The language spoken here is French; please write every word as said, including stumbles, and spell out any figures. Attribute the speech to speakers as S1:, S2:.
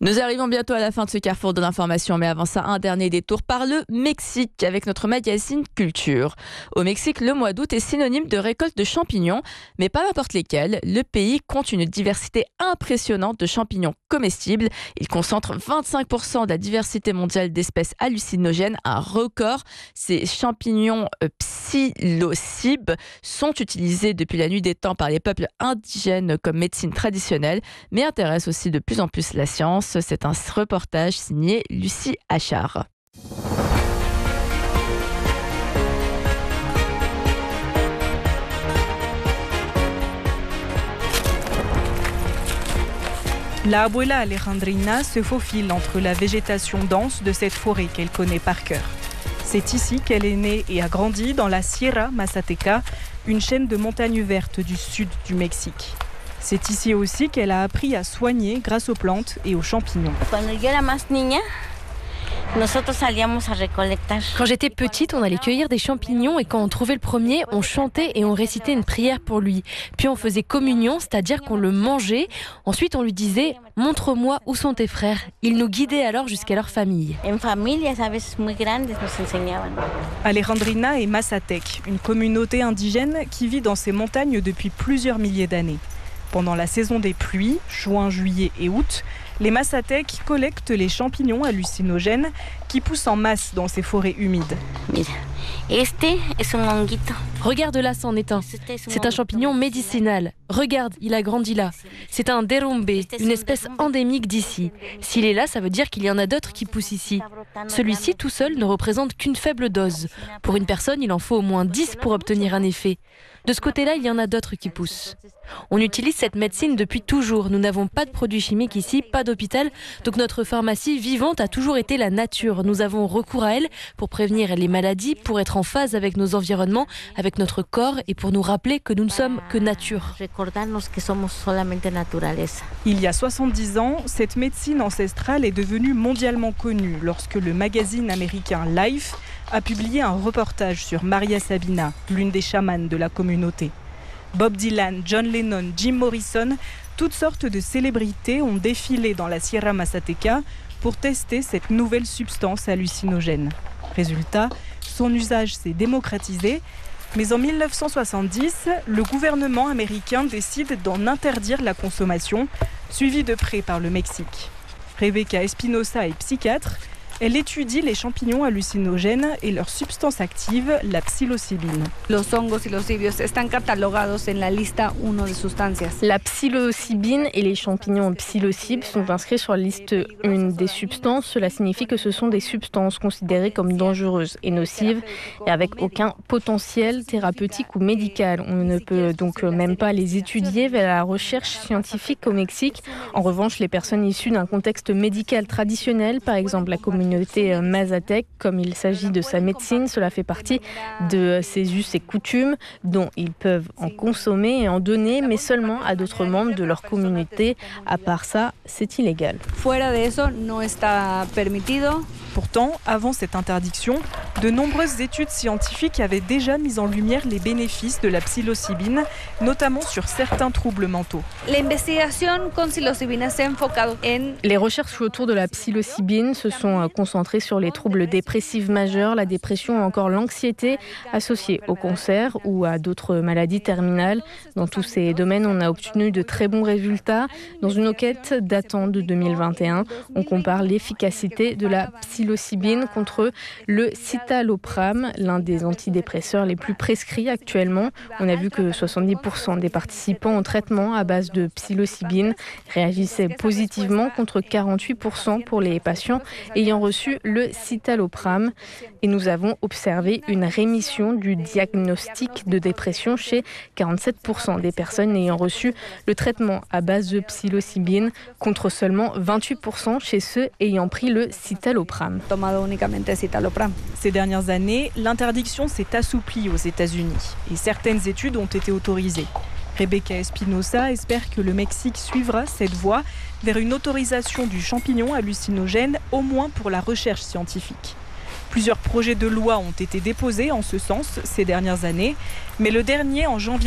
S1: Nous arrivons bientôt à la fin de ce carrefour de l'information, mais avant ça, un dernier détour par le Mexique avec notre magazine Culture. Au Mexique, le mois d'août est synonyme de récolte de champignons, mais pas n'importe lesquels. Le pays compte une diversité impressionnante de champignons comestibles. Il concentre vingt-cinq pour cent de la diversité mondiale d'espèces hallucinogènes, un record. Ces champignons euh, psilocybes sont utilisés depuis la nuit des temps par les peuples indigènes comme médecine traditionnelle, mais intéressent aussi de plus en plus la science. C'est un reportage signé Lucie Achard.
S2: La abuela Alejandrina se faufile entre la végétation dense de cette forêt qu'elle connaît par cœur. C'est ici qu'elle est née et a grandi dans la Sierra Mazateca, une chaîne de montagnes vertes du sud du Mexique. C'est ici aussi qu'elle a appris à soigner grâce aux plantes et aux champignons.
S3: Quand j'étais petite, on allait cueillir des champignons et quand on trouvait le premier, on chantait et on récitait une prière pour lui. Puis on faisait communion, c'est-à-dire qu'on le mangeait. Ensuite, on lui disait « Montre-moi où sont tes frères ». Il nous guidait alors jusqu'à leur famille.
S2: Alejandrina est Mazatec, une communauté indigène qui vit dans ces montagnes depuis plusieurs milliers d'années. Pendant la saison des pluies, juin, juillet et août, les Mazatecs collectent les champignons hallucinogènes qui poussent en masse dans ces forêts humides.
S3: Regarde là, c'en est un. C'est un champignon médicinal. Regarde, il a grandi là. C'est un derumbe, une espèce endémique d'ici. S'il est là, ça veut dire qu'il y en a d'autres qui poussent ici. Celui-ci, tout seul, ne représente qu'une faible dose. Pour une personne, il en faut au moins dix pour obtenir un effet. De ce côté-là, il y en a d'autres qui poussent. On utilise cette médecine depuis toujours. Nous n'avons pas de produits chimiques ici, pas d'hôpital. Donc notre pharmacie vivante a toujours été la nature. Nous avons recours à elle pour prévenir les maladies, pour être en phase avec nos environnements, avec notre corps et pour nous rappeler que nous ne sommes que nature.
S2: Il y a soixante-dix ans, cette médecine ancestrale est devenue mondialement connue lorsque le magazine américain Life a publié un reportage sur Maria Sabina, l'une des chamanes de la communauté. Bob Dylan, John Lennon, Jim Morrison, toutes sortes de célébrités ont défilé dans la Sierra Mazateca pour tester cette nouvelle substance hallucinogène. Résultat, son usage s'est démocratisé, mais en mille neuf cent soixante-dix, le gouvernement américain décide d'en interdire la consommation, suivi de près par le Mexique. Rebecca Espinosa est psychiatre. Elle étudie les champignons hallucinogènes et leur substance active, la psilocybine.
S4: La psilocybine et les champignons psilocybes sont inscrits sur la liste un des substances. Cela signifie que ce sont des substances considérées comme dangereuses et nocives et avec aucun potentiel thérapeutique ou médical. On ne peut donc même pas les étudier vers la recherche scientifique au Mexique. En revanche, les personnes issues d'un contexte médical traditionnel, par exemple la communauté Mazatec, comme il s'agit de sa médecine, cela fait partie de ses us et coutumes dont ils peuvent en consommer et en donner, mais seulement à d'autres membres de leur communauté. À part ça, c'est illégal.
S2: Pourtant, avant cette interdiction, de nombreuses études scientifiques avaient déjà mis en lumière les bénéfices de la psilocybine, notamment sur certains troubles mentaux.
S4: Les recherches autour de la psilocybine se sont concentrées sur les troubles dépressifs majeurs, la dépression ou encore l'anxiété associée au cancer ou à d'autres maladies terminales. Dans tous ces domaines, on a obtenu de très bons résultats. Dans une enquête datant de deux mille vingt et un, on compare l'efficacité de la psilocybine contre le citalopram, l'un des antidépresseurs les plus prescrits actuellement. On a vu que soixante-dix pour cent des participants au traitement à base de psilocybine réagissaient positivement contre quarante-huit pour cent pour les patients ayant reçu le citalopram. Et nous avons observé une rémission du diagnostic de dépression chez quarante-sept pour cent des personnes ayant reçu le traitement à base de psilocybine contre seulement vingt-huit pour cent chez ceux ayant pris le citalopram.
S2: Ces dernières années, l'interdiction s'est assouplie aux États-Unis et certaines études ont été autorisées. Rebecca Espinosa espère que le Mexique suivra cette voie vers une autorisation du champignon hallucinogène, au moins pour la recherche scientifique. Plusieurs projets de loi ont été déposés en ce sens ces dernières années, mais le dernier en janvier